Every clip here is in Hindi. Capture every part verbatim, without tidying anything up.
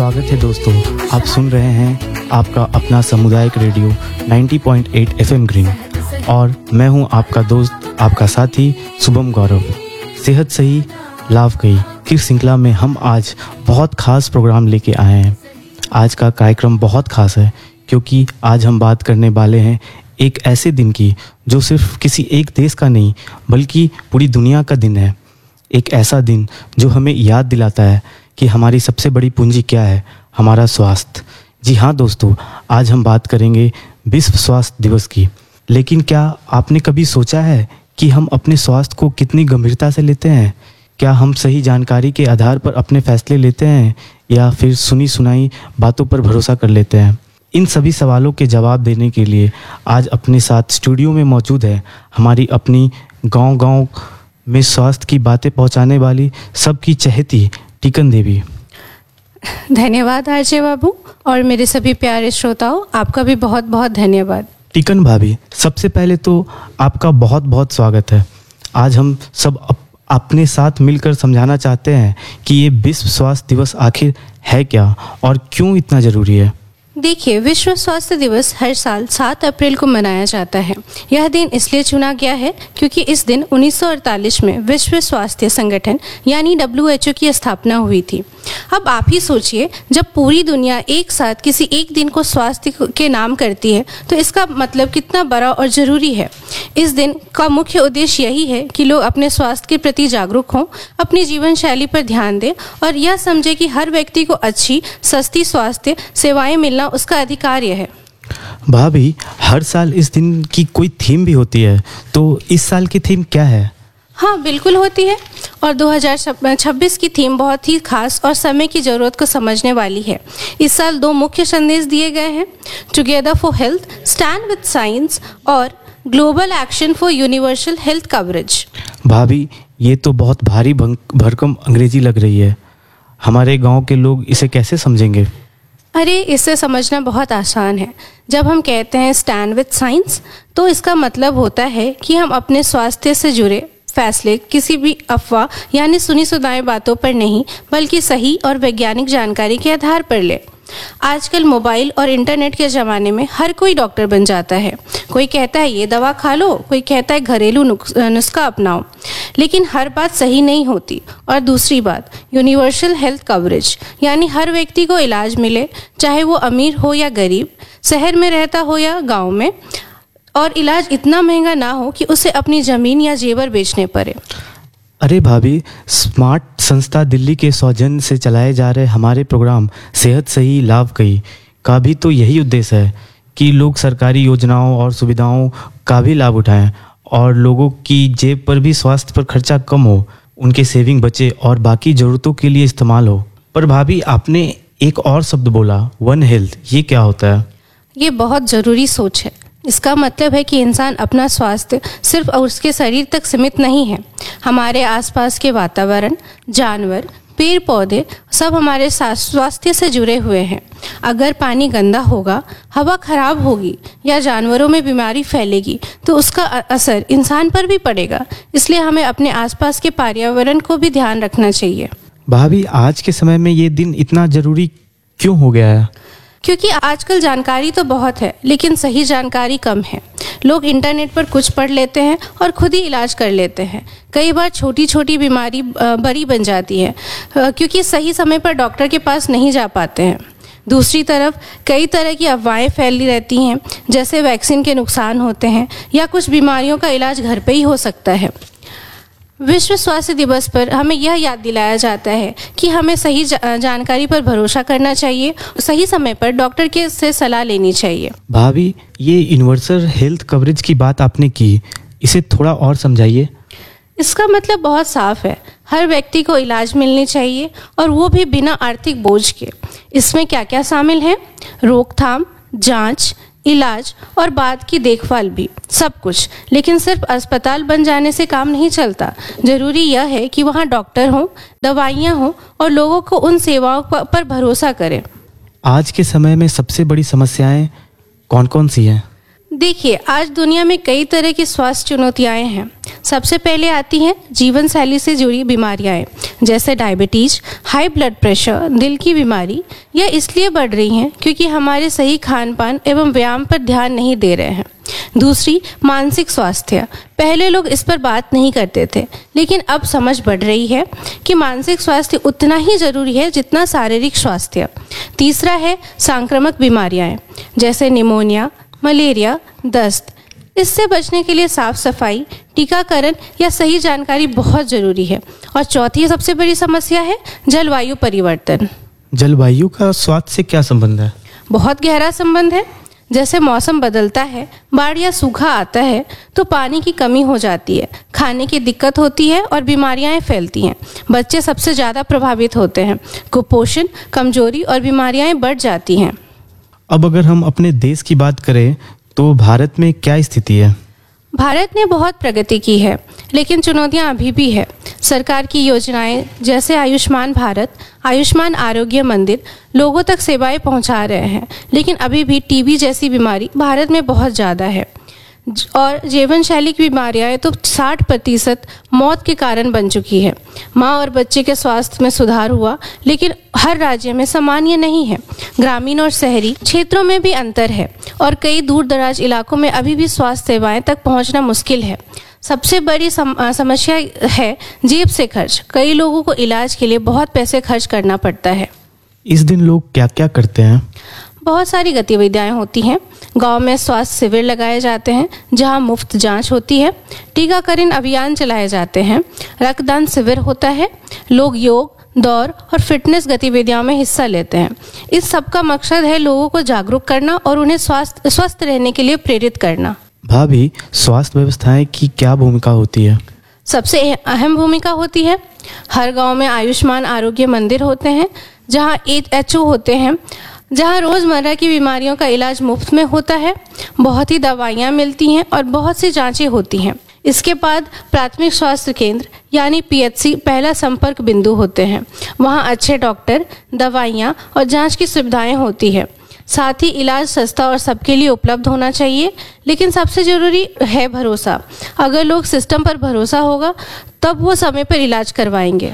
स्वागत है दोस्तों। आप सुन रहे हैं आपका अपना सामुदायिक रेडियो नब्बे पॉइंट आठ एफएम ग्रीन और मैं हूं आपका दोस्त, आपका साथी शुभम गौरव। सेहत सही लाभ कही की श्रृंखला में हम आज बहुत खास प्रोग्राम लेके आए हैं। आज का कार्यक्रम बहुत खास है क्योंकि आज हम बात करने वाले हैं एक ऐसे दिन की जो सिर्फ किसी एक देश का नहीं बल्कि पूरी दुनिया का दिन है। एक ऐसा दिन जो हमें याद दिलाता है कि हमारी सबसे बड़ी पूंजी क्या है, हमारा स्वास्थ्य। जी हाँ दोस्तों, आज हम बात करेंगे विश्व स्वास्थ्य दिवस की। लेकिन क्या आपने कभी सोचा है कि हम अपने स्वास्थ्य को कितनी गंभीरता से लेते हैं? क्या हम सही जानकारी के आधार पर अपने फैसले लेते हैं या फिर सुनी सुनाई बातों पर भरोसा कर लेते हैं? इन सभी सवालों के जवाब देने के लिए आज अपने साथ स्टूडियो में मौजूद है हमारी अपनी गांव-गांव में स्वास्थ्य की बातें पहुंचाने वाली सबकी चहेती टीकन देवी। धन्यवाद आरजे बाबू और मेरे सभी प्यारे श्रोताओं, आपका भी बहुत बहुत धन्यवाद। टीकन भाभी, सबसे पहले तो आपका बहुत बहुत स्वागत है। आज हम सब अप, अपने साथ मिलकर समझाना चाहते हैं कि ये विश्व स्वास्थ्य दिवस आखिर है क्या और क्यों इतना ज़रूरी है। देखिए, विश्व स्वास्थ्य दिवस हर साल सात अप्रैल को मनाया जाता है। यह दिन इसलिए चुना गया है क्योंकि इस दिन उन्नीस सौ अड़तालीस में विश्व स्वास्थ्य संगठन यानी डब्ल्यू एच ओ की स्थापना हुई थी। अब आप ही सोचिए, जब पूरी दुनिया एक साथ किसी एक दिन को स्वास्थ्य के नाम करती है तो इसका मतलब कितना बड़ा और ज़रूरी है। इस दिन का मुख्य उद्देश्य यही है कि लोग अपने स्वास्थ्य के प्रति जागरूक हों, अपनी जीवन शैली पर ध्यान दें और यह समझे कि हर व्यक्ति को अच्छी सस्ती स्वास्थ्य सेवाएं मिलना उसका अधिकार है। भाभी, हर साल इस दिन की कोई थीम भी होती है, तो इस साल की थीम क्या है? हाँ, बिल्कुल होती है और दो हज़ार छब्बीस की थीम बहुत ही खास और समय की ज़रूरत को समझने वाली है। इस साल दो मुख्य संदेश दिए गए हैं, together for health, stand with science और global action for universal health coverage. भाभी, ये तो बहुत भारी भरकम अंग्रेजी लग रही है। हमारे गांव के लोग इसे कैसे समझेंगे? अरे, इसे समझना बहुत आसान है। जब हम कहते हैं स्टैंड विद साइंस तो इसका मतलब होता है कि हम अपने स्वास्थ्य से जुड़े फैसले किसी भी अफवाह यानी सुनी सुनाई बातों पर नहीं बल्कि सही और वैज्ञानिक जानकारी के आधार पर ले। आजकल मोबाइल और इंटरनेट के ज़माने में हर कोई डॉक्टर बन जाता है। कोई कहता है ये दवा खा लो, कोई कहता है घरेलू नुस्खा अपनाओ, लेकिन हर बात सही नहीं होती। और दूसरी बात, यूनिवर्सल हेल्थ कवरेज यानी हर व्यक्ति को इलाज मिले, चाहे वो अमीर हो या गरीब, शहर में रहता हो या गाँव में, और इलाज इतना महंगा ना हो कि उसे अपनी ज़मीन या जेवर बेचने पड़े। अरे भाभी, स्मार्ट संस्था दिल्ली के सौजन्य से चलाए जा रहे हमारे प्रोग्राम सेहत सही लाभ कही का भी तो यही उद्देश्य है कि लोग सरकारी योजनाओं और सुविधाओं का भी लाभ उठाएं और लोगों की जेब पर भी स्वास्थ्य पर खर्चा कम हो, उनके सेविंग बचे और बाकी ज़रूरतों के लिए इस्तेमाल हो। पर भाभी, आपने एक और शब्द बोला, वन हेल्थ, ये क्या होता है? ये बहुत ज़रूरी सोच है। इसका मतलब है कि इंसान अपना स्वास्थ्य सिर्फ उसके शरीर तक सीमित नहीं है। हमारे आसपास के वातावरण, जानवर, पेड़ पौधे सब हमारे स्वास्थ्य से जुड़े हुए हैं। अगर पानी गंदा होगा, हवा खराब होगी या जानवरों में बीमारी फैलेगी तो उसका असर इंसान पर भी पड़ेगा। इसलिए हमें अपने आसपास के पर्यावरण को भी ध्यान रखना चाहिए। भाभी, आज के समय में ये दिन इतना ज़रूरी क्यों हो गया है? क्योंकि आजकल जानकारी तो बहुत है लेकिन सही जानकारी कम है। लोग इंटरनेट पर कुछ पढ़ लेते हैं और खुद ही इलाज कर लेते हैं। कई बार छोटी छोटी बीमारी बड़ी बन जाती है क्योंकि सही समय पर डॉक्टर के पास नहीं जा पाते हैं। दूसरी तरफ कई तरह की अफवाहें फैली रहती हैं, जैसे वैक्सीन के नुकसान होते हैं या कुछ बीमारियों का इलाज घर पे ही हो सकता है। विश्व स्वास्थ्य दिवस पर हमें यह याद दिलाया जाता है कि हमें सही जानकारी पर भरोसा करना चाहिए, सही समय पर डॉक्टर के से सलाह लेनी चाहिए। भाभी, ये यूनिवर्सल हेल्थ कवरेज की बात आपने की, इसे थोड़ा और समझाइए। इसका मतलब बहुत साफ है, हर व्यक्ति को इलाज मिलनी चाहिए और वो भी बिना आर्थिक बोझ के। इसमें क्या क्या शामिल है? रोकथाम, जांच, इलाज और बाद की देखभाल भी, सब कुछ। लेकिन सिर्फ अस्पताल बन जाने से काम नहीं चलता। जरूरी यह है कि वहाँ डॉक्टर हों, दवाइयाँ हों और लोगों को उन सेवाओं पर भरोसा करें। आज के समय में सबसे बड़ी समस्याएं कौन कौन सी हैं? देखिए, आज दुनिया में कई तरह की स्वास्थ्य चुनौतियाँ हैं। सबसे पहले आती हैं जीवन शैली से जुड़ी बीमारियाँ, जैसे डायबिटीज, हाई ब्लड प्रेशर, दिल की बीमारी। यह इसलिए बढ़ रही हैं क्योंकि हमारे सही खान पान एवं व्यायाम पर ध्यान नहीं दे रहे हैं। दूसरी, मानसिक स्वास्थ्य। पहले लोग इस पर बात नहीं करते थे, लेकिन अब समझ बढ़ रही है कि मानसिक स्वास्थ्य उतना ही जरूरी है जितना शारीरिक स्वास्थ्य। तीसरा है संक्रामक बीमारियाँ, जैसे निमोनिया, मलेरिया, दस्त। इससे बचने के लिए साफ सफाई, टीकाकरण या सही जानकारी बहुत ज़रूरी है। और चौथी सबसे बड़ी समस्या है जलवायु परिवर्तन। जलवायु का स्वास्थ्य से क्या संबंध है? बहुत गहरा संबंध है। जैसे मौसम बदलता है, बाढ़ या सूखा आता है, तो पानी की कमी हो जाती है, खाने की दिक्कत होती है और बीमारियां फैलती हैं। बच्चे सबसे ज़्यादा प्रभावित होते हैं। कुपोषण, कमजोरी और बीमारियां बढ़ जाती हैं। अब अगर हम अपने देश की बात करें तो भारत में क्या स्थिति है? भारत ने बहुत प्रगति की है, लेकिन चुनौतियां अभी भी है। सरकार की योजनाएं जैसे आयुष्मान भारत, आयुष्मान आरोग्य मंदिर लोगों तक सेवाएं पहुंचा रहे हैं, लेकिन अभी भी टीबी जैसी बीमारी भारत में बहुत ज़्यादा है। और जीवन शैली की बीमारियां तो साठ प्रतिशत मौत के कारण बन चुकी है। माँ और बच्चे के स्वास्थ्य में सुधार हुआ, लेकिन हर राज्य में सामान्य नहीं है। ग्रामीण और शहरी क्षेत्रों में भी अंतर है और कई दूर दराज इलाकों में अभी भी स्वास्थ्य सेवाएं तक पहुंचना मुश्किल है। सबसे बड़ी सम, समस्या है जेब से खर्च। कई लोगों को इलाज के लिए बहुत पैसे खर्च करना पड़ता है। इस दिन लोग क्या क्या करते हैं? बहुत सारी गतिविधियां होती हैं। गांव में स्वास्थ्य शिविर लगाए जाते हैं, जहां मुफ्त जांच होती है। टीकाकरण अभियान चलाए जाते हैं। रक्तदान शिविर होता है। लोग योग, दौड़ और फिटनेस गतिविधियों में हिस्सा लेते हैं। इस सब का मकसद है लोगों को जागरूक करना और उन्हें स्वास्थ्य स्वस्थ रहने के लिए प्रेरित करना। भाभी, स्वास्थ्य व्यवस्थाएं की क्या भूमिका होती है? सबसे अहम भूमिका होती है। हर गांव में आयुष्मान आरोग्य मंदिर होते हैं, जहां एच ओ होते हैं, जहां रोज़मर्रा की बीमारियों का इलाज मुफ्त में होता है। बहुत ही दवाइयाँ मिलती हैं और बहुत सी जांचें होती हैं। इसके बाद प्राथमिक स्वास्थ्य केंद्र यानी पी एच सी पहला संपर्क बिंदु होते हैं। वहां अच्छे डॉक्टर, दवाइयाँ और जांच की सुविधाएं होती है। साथ ही इलाज सस्ता और सबके लिए उपलब्ध होना चाहिए। लेकिन सबसे ज़रूरी है भरोसा। अगर लोग सिस्टम पर भरोसा होगा तब वो समय पर इलाज करवाएंगे।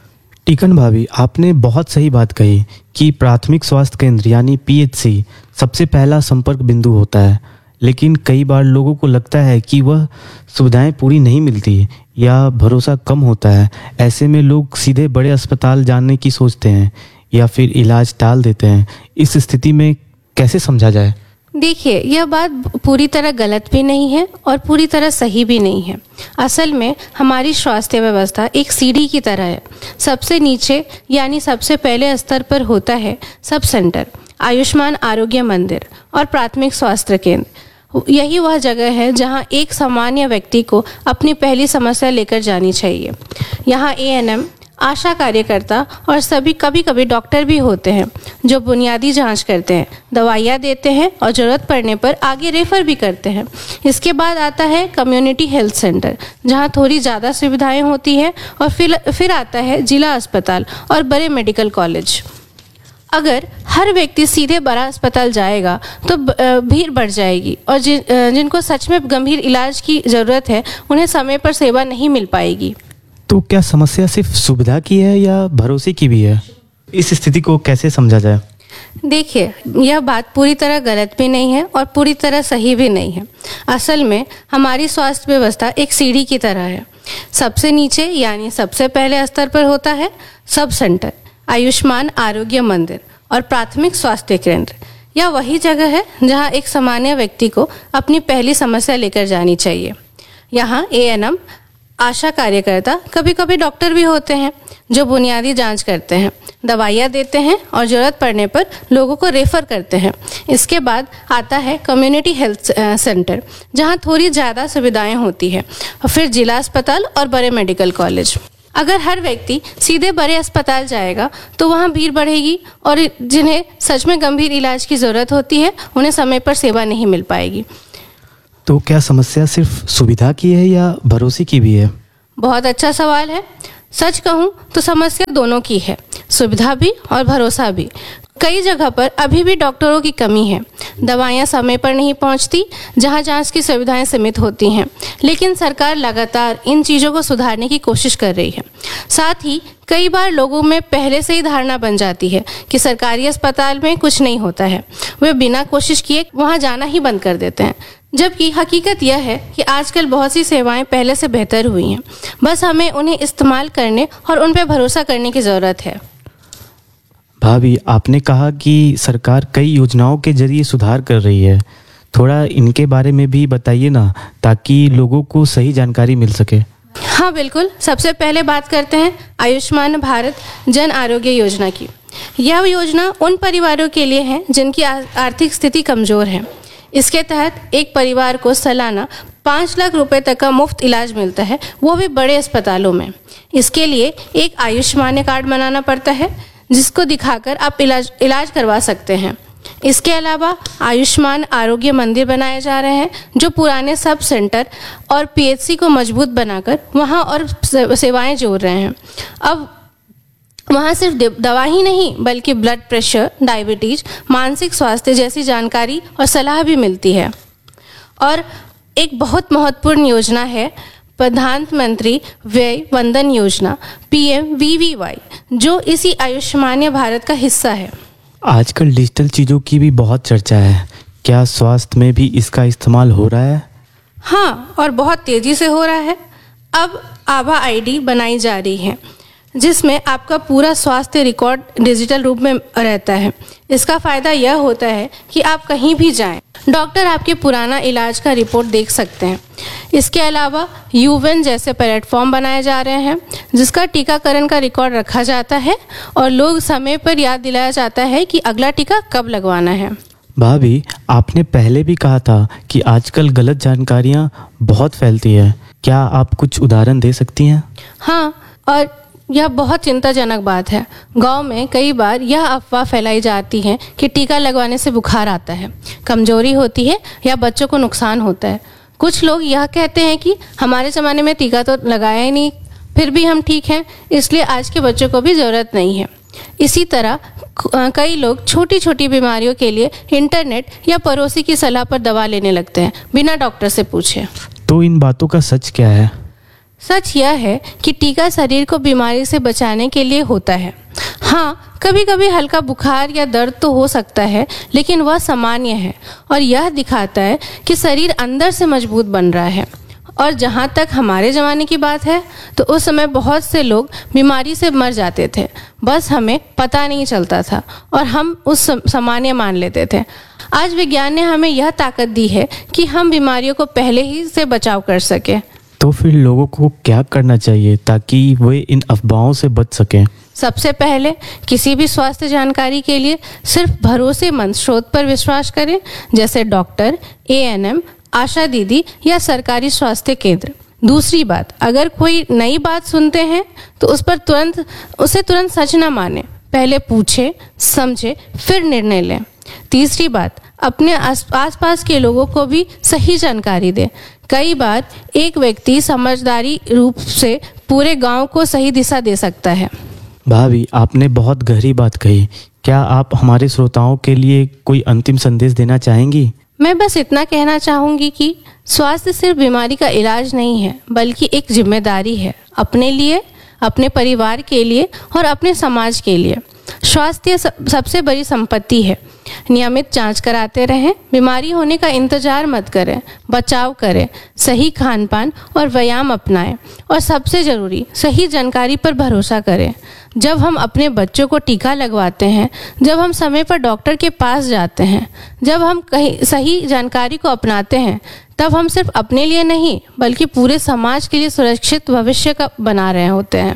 टीकन भाभी, आपने बहुत सही बात कही कि प्राथमिक स्वास्थ्य केंद्र यानी पी एच सी सबसे पहला संपर्क बिंदु होता है। लेकिन कई बार लोगों को लगता है कि वह सुविधाएं पूरी नहीं मिलती या भरोसा कम होता है। ऐसे में लोग सीधे बड़े अस्पताल जाने की सोचते हैं या फिर इलाज टाल देते हैं। इस स्थिति में कैसे समझा जाए? देखिए, यह बात पूरी तरह गलत भी नहीं है और पूरी तरह सही भी नहीं है। असल में हमारी स्वास्थ्य व्यवस्था एक सीढ़ी की तरह है। सबसे नीचे यानी सबसे पहले स्तर पर होता है सब सेंटर, आयुष्मान आरोग्य मंदिर और प्राथमिक स्वास्थ्य केंद्र। यही वह जगह है जहां एक सामान्य व्यक्ति को अपनी पहली समस्या लेकर जानी चाहिए। यहाँ ए एन एम, आशा कार्यकर्ता और सभी कभी कभी डॉक्टर भी होते हैं, जो बुनियादी जांच करते हैं, दवाइयाँ देते हैं और ज़रूरत पड़ने पर आगे रेफर भी करते हैं। इसके बाद आता है कम्युनिटी हेल्थ सेंटर, जहां थोड़ी ज़्यादा सुविधाएं होती है। और फिर फिर आता है जिला अस्पताल और बड़े मेडिकल कॉलेज। अगर हर व्यक्ति सीधे बड़ा अस्पताल जाएगा तो भीड़ बढ़ जाएगी और जिन जिनको सच में गंभीर इलाज की ज़रूरत है उन्हें समय पर सेवा नहीं मिल पाएगी। तो क्या समस्या सिर्फ सुविधा की है या भरोसे की भी है? इस स्थिति को कैसे समझा जाए? देखिए, यह बात पूरी तरह गलत भी नहीं है और पूरी तरह सही भी नहीं है। असल में हमारी स्वास्थ्य व्यवस्था एक सीढ़ी की तरह है। सबसे नीचे यानी सबसे पहले स्तर पर होता है सब सेंटर, आयुष्मान आरोग्य मंदिर और प्राथमिक स्वास्थ्य केंद्र। यह वही जगह है जहां एक सामान्य व्यक्ति को अपनी पहली समस्या लेकर जानी चाहिए। यहाँ ए एन एम, आशा कार्यकर्ता, कभी कभी डॉक्टर भी होते हैं, जो बुनियादी जांच करते हैं, दवाइयाँ देते हैं और ज़रूरत पड़ने पर लोगों को रेफ़र करते हैं। इसके बाद आता है कम्युनिटी हेल्थ सेंटर, जहां थोड़ी ज़्यादा सुविधाएं होती है। और फिर जिला अस्पताल और बड़े मेडिकल कॉलेज। अगर हर व्यक्ति सीधे बड़े अस्पताल जाएगा तो वहाँ भीड़ बढ़ेगी और जिन्हें सच में गंभीर इलाज की ज़रूरत होती है उन्हें समय पर सेवा नहीं मिल पाएगी। तो क्या समस्या सिर्फ सुविधा की है या भरोसे की भी है? बहुत अच्छा सवाल है। सच कहूँ तो समस्या दोनों की है, सुविधा भी और भरोसा भी। कई जगह पर अभी भी डॉक्टरों की कमी है, दवाइयाँ समय पर नहीं पहुँचती, जहाँ जांच की सुविधाएं सीमित होती हैं। लेकिन सरकार लगातार इन चीज़ों को सुधारने की कोशिश कर रही है। साथ ही कई बार लोगों में पहले से ही धारणा बन जाती है कि सरकारी अस्पताल में कुछ नहीं होता है, वे बिना कोशिश किए वहाँ जाना ही बंद कर देते हैं। जबकि हकीकत यह है कि आजकल बहुत सी सेवाएं पहले से बेहतर हुई हैं, बस हमें उन्हें इस्तेमाल करने और उन पर भरोसा करने की ज़रूरत है। भाभी, आपने कहा कि सरकार कई योजनाओं के जरिए सुधार कर रही है, थोड़ा इनके बारे में भी बताइए ना, ताकि लोगों को सही जानकारी मिल सके। हाँ बिल्कुल, सबसे पहले बात करते हैं आयुष्मान भारत जन आरोग्य योजना की। यह योजना उन परिवारों के लिए है जिनकी आर्थिक स्थिति कमज़ोर है। इसके तहत एक परिवार को सालाना पाँच लाख रुपए तक का मुफ्त इलाज मिलता है, वो भी बड़े अस्पतालों में। इसके लिए एक आयुष्मान कार्ड बनाना पड़ता है, जिसको दिखाकर आप इलाज इलाज करवा सकते हैं। इसके अलावा आयुष्मान आरोग्य मंदिर बनाए जा रहे हैं, जो पुराने सब सेंटर और पीएचसी को मजबूत बनाकर वहाँ और सेवाएं जोड़ रहे हैं। अब वहाँ सिर्फ दवा ही नहीं, बल्कि ब्लड प्रेशर, डायबिटीज, मानसिक स्वास्थ्य जैसी जानकारी और सलाह भी मिलती है। और एक बहुत महत्वपूर्ण योजना है प्रधानमंत्री व्यय वंदन योजना, P M we we Y, जो इसी आयुष्मान भारत का हिस्सा है। आजकल डिजिटल चीज़ों की भी बहुत चर्चा है, क्या स्वास्थ्य में भी इसका इस्तेमाल हो रहा है? हाँ, और बहुत तेज़ी से हो रहा है। अब आभा आईडी बनाई जा रही है, जिसमें आपका पूरा स्वास्थ्य रिकॉर्ड डिजिटल रूप में रहता है। इसका फ़ायदा यह होता है कि आप कहीं भी जाएं, डॉक्टर आपके पुराना इलाज का रिपोर्ट देख सकते हैं। इसके अलावा यूवेन जैसे प्लेटफॉर्म बनाए जा रहे हैं, जिसका टीकाकरण का रिकॉर्ड रखा जाता है और लोग समय पर याद दिलाया जाता है कि अगला टीका कब लगवाना है। भाभी, आपने पहले भी कहा था कि आजकल गलत जानकारियाँ बहुत फैलती है, क्या आप कुछ उदाहरण दे सकती हैं? हाँ, और यह बहुत चिंताजनक बात है। गांव में कई बार यह अफवाह फैलाई जाती है कि टीका लगवाने से बुखार आता है, कमजोरी होती है या बच्चों को नुकसान होता है। कुछ लोग यह कहते हैं कि हमारे ज़माने में टीका तो लगाया ही नहीं, फिर भी हम ठीक हैं, इसलिए आज के बच्चों को भी ज़रूरत नहीं है। इसी तरह कई लोग छोटी छोटी बीमारियों के लिए इंटरनेट या पड़ोसी की सलाह पर दवा लेने लगते हैं, बिना डॉक्टर से पूछे। तो इन बातों का सच क्या है? सच यह है कि टीका शरीर को बीमारी से बचाने के लिए होता है। हाँ, कभी कभी हल्का बुखार या दर्द तो हो सकता है, लेकिन वह सामान्य है और यह दिखाता है कि शरीर अंदर से मजबूत बन रहा है। और जहाँ तक हमारे ज़माने की बात है, तो उस समय बहुत से लोग बीमारी से मर जाते थे, बस हमें पता नहीं चलता था और हम उस सामान्य मान लेते थे। आज विज्ञान ने हमें यह ताकत दी है कि हम बीमारियों को पहले ही से बचाव कर सकें। तो फिर लोगों को क्या करना चाहिए ताकि वे इन अफवाहों से बच सकें? सबसे पहले किसी भी स्वास्थ्य जानकारी के लिए सिर्फ भरोसेमंद स्रोत पर विश्वास करें, जैसे डॉक्टर, ए एन एम, आशा दीदी या सरकारी स्वास्थ्य केंद्र। दूसरी बात, अगर कोई नई बात सुनते हैं तो उस पर तुरंत उसे तुरंत सच न माने, पहले पूछे, समझे, फिर निर्णय लें। तीसरी बात, अपने आस पास के लोगों को भी सही जानकारी दें। कई बार एक व्यक्ति समझदारी रूप से पूरे गांव को सही दिशा दे सकता है। भाभी, आपने बहुत गहरी बात कही। क्या आप हमारे श्रोताओं के लिए कोई अंतिम संदेश देना चाहेंगी? मैं बस इतना कहना चाहूँगी कि स्वास्थ्य सिर्फ बीमारी का इलाज नहीं है, बल्कि एक जिम्मेदारी है, अपने लिए, अपने परिवार के लिए और अपने समाज के लिए। स्वास्थ्य सबसे बड़ी संपत्ति है। नियमित जांच कराते रहें, बीमारी होने का इंतजार मत करें, बचाव करें, सही खान पान और व्यायाम अपनाएं और सबसे ज़रूरी सही जानकारी पर भरोसा करें। जब हम अपने बच्चों को टीका लगवाते हैं, जब हम समय पर डॉक्टर के पास जाते हैं, जब हम कहीं सही जानकारी को अपनाते हैं, तब हम सिर्फ अपने लिए नहीं बल्कि पूरे समाज के लिए सुरक्षित भविष्य का बना रहे होते हैं।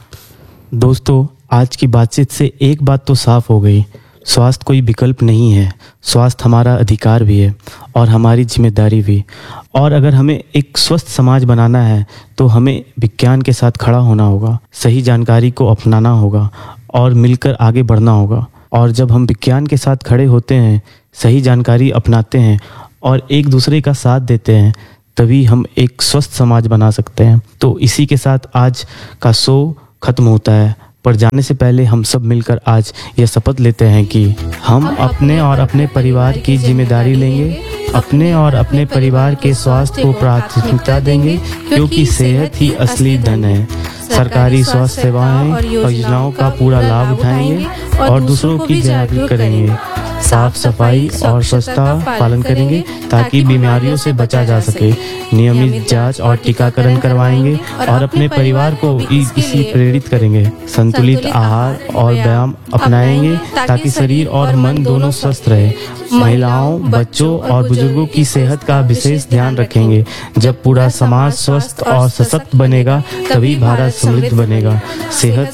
दोस्तों, आज की बातचीत से एक बात तो साफ हो गई, स्वास्थ्य कोई विकल्प नहीं है, स्वास्थ्य हमारा अधिकार भी है और हमारी जिम्मेदारी भी। और अगर हमें एक स्वस्थ समाज बनाना है तो हमें विज्ञान के साथ खड़ा होना होगा, सही जानकारी को अपनाना होगा और मिलकर आगे बढ़ना होगा। और जब हम विज्ञान के साथ खड़े होते हैं, सही जानकारी अपनाते हैं और एक दूसरे का साथ देते हैं, तभी हम एक स्वस्थ समाज बना सकते हैं। तो इसी के साथ आज का शो खत्म होता है। पर जाने से पहले हम सब मिलकर आज यह शपथ लेते हैं कि हम अपने और अपने परिवार की जिम्मेदारी लेंगे, अपने और अपने परिवार के स्वास्थ्य को प्राथमिकता देंगे, क्योंकि सेहत ही असली धन है। सरकारी स्वास्थ्य सेवाएं और योजनाओं का पूरा लाभ उठाएंगे और दूसरों की जागरूक करेंगे। साफ सफाई और स्वच्छता पालन करेंगे ताकि बीमारियों से बचा जा सके। नियमित जांच और टीकाकरण करवाएंगे और अपने परिवार को इसी प्रेरित करेंगे। संतुलित आहार और व्यायाम अपनाएंगे ताकि शरीर और मन दोनों स्वस्थ रहे। महिलाओं, बच्चों और बुजुर्गों की सेहत का विशेष ध्यान रखेंगे। जब पूरा समाज स्वस्थ और सशक्त बनेगा तभी भारत समृद्ध बनेगा। सेहत